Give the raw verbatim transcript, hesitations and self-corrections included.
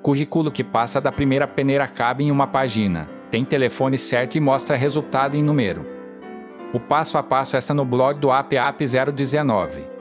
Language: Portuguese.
Currículo que passa da primeira peneira cabe em uma página, tem telefone certo e mostra resultado em número. O passo a passo está no blog do A P A P zero dezenove.